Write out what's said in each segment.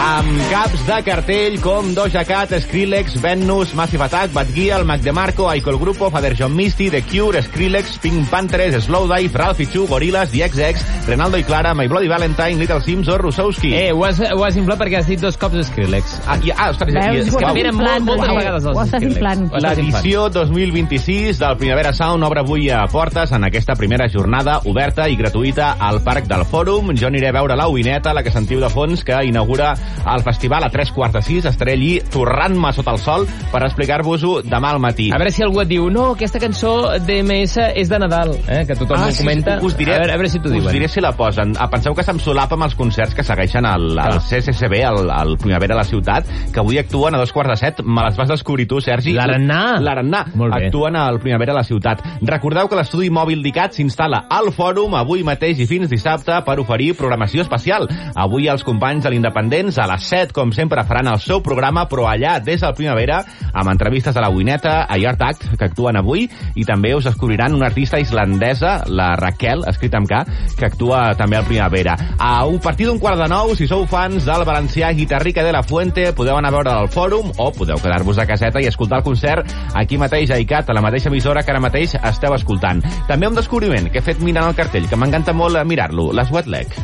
Amb caps de cartell com Doja Cat, Skrillex, Venus, Massive Attack, Bad Gyal, Mac DeMarco, Icol Grupo, Father John Misty, The Cure, Skrillex, Pink Panthers, Slowdive, Ralphie Chu, Gorillaz, The XX, Renaldo y Clara, My Bloody Valentine, Little Sims o Rusowski. Ho has inflat perquè has dit 2 cops Skrillex. Ostres, Veus, és que venen moltes vegades els ho estàs inflant. l'edició 2026 del Primavera Sound obre avui a portes en aquesta primera jornada oberta i gratuïta al Parc del Fòrum. Jo aniré a veure la Uineta, la que sentiu de fons, que inaugura el festival a 3:45. Estaré allí torrant-me sota el sol per explicar-vos-ho demà al matí. A veure si algú et diu, no, aquesta cançó DMS és de Nadal, que tothom ho comenta. Us diré, a veure si t'ho diuen. Us diré si la posen. Penseu que se'm solapa amb els concerts que segueixen al CCCB, al Primavera a la Ciutat, que avui actuen a 2:45. Me les vas descobrir tu, Sergi. L'Arannà. Actuen al Primavera a la Ciutat. Recordeu que l'estudi mòbil d'ICAT s'instal·la al Fòrum avui mateix i fins dissabte per oferir programació especial. Avui els companys de l'Independents a les 7, com sempre, faran el seu programa, però allà des del Primavera, amb entrevistes a la Uineta, a Yard Act, que actuen avui, i també us descobriran una artista islandesa, la Raquel, escrita amb K, que actua també al Primavera. A partir d'un 8:45, si sou fans del valencià Guitarrica de la Fuente, podeu anar a veure al Fòrum o podeu quedar-vos a caseta i escoltar el concert aquí mateix a ICAT, a la mateixa emissora que ara mateix esteu escoltant. També un descobriment que he fet mirant el cartell, que m'encanta molt mirar-lo, les Wet Leg.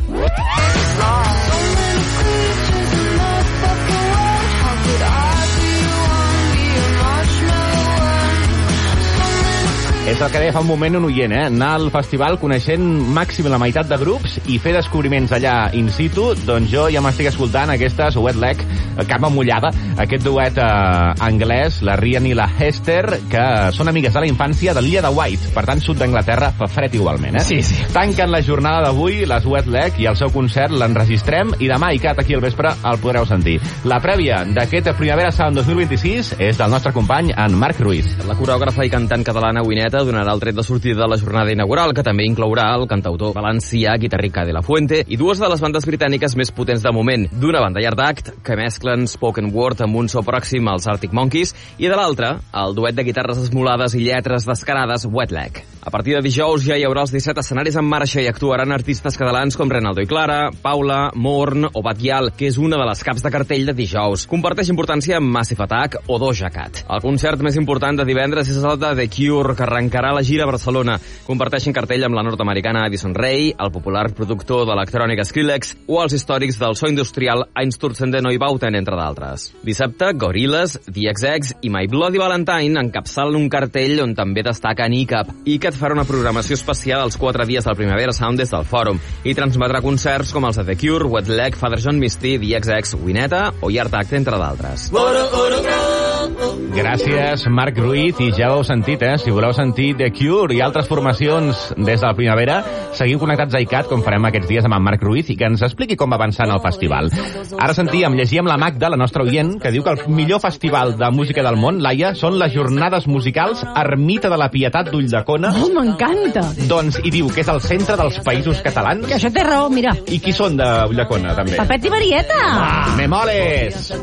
És el que deia fa un moment un oient, anar al festival coneixent màxim la meitat de grups i fer descobriments allà in situ. Doncs jo ja m'estic escoltant aquestes Wet Leg, cama mullada, aquest duet anglès, la Ryan i la Hester, que són amigues de la infància de l'illa de White, per tant, sud d'Anglaterra, fa fred igualment, Sí. Tanquen la jornada d'avui, les Wet Leg, i el seu concert l'enregistrem, i demà ICAT aquí al vespre el podreu sentir. La prèvia d'aquest Primavera Sound 2026 és del nostre company, en Marc Ruiz. La corògrafa i cantant catalana Uineta donarà el tret de sortida de la jornada inaugural, que també inclourà el cantautor valencià Guitarrica de la Fuente i dues de les bandes britàniques més potents de moment. D'una banda Yard Act, que mesclen spoken word amb un so pròxim als Arctic Monkeys, i de l'altra, el duet de guitarres esmolades i lletres descarades Wet Leg. A partir de dijous ja hi haurà els 17 escenaris en marxa i actuaran artistes catalans com Renaldo i Clara, Paula, Morn o Bad Gyal, que és una de les caps de cartell de dijous. Comparteix importància amb Massive Attack o Doja Cat. El concert més important de divendres és el de The Cure, que arrencarà la gira a Barcelona. Comparteixen cartell amb la nord-americana Addison Rae, el popular productor d'electrònica Skrillex o els històrics del so industrial Einstürzen de Neubauten, entre d'altres. Dissabte, Gorillaz, The XX i My Bloody Valentine encapçalen un cartell on també destaca ICAP. ICAT farà una programació especial als 4 dies del Primavera Sound des del Fòrum i transmetrà concerts com els de The Cure, Wet Leg, Father John Misty, The XX, Uineta o Yard Act, entre d'altres. Gràcies, Marc Ruiz, i ja ho heu sentit, si voleu sentir The Cure i altres formacions des de la Primavera, seguiu connectats a ICAT, com farem aquests dies amb en Marc Ruiz, i que ens expliqui com va avançant el festival. Ara llegíem la Magda, la nostra oient, que diu que el millor festival de música del món, Laia, són les jornades musicals Ermita de la Pietat d'Ulldecona. Oh, m'encanta! Doncs, i diu que és el centre dels països catalans. Que això té raó, mira. I qui són d'Ulldecona, també? Papet i Marieta! Me moles!